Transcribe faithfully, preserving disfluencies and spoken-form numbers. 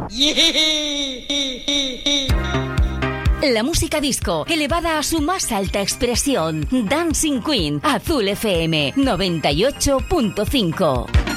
La música disco, elevada a su más alta expresión. Dancing Queen, Azul F M noventa y ocho punto cinco.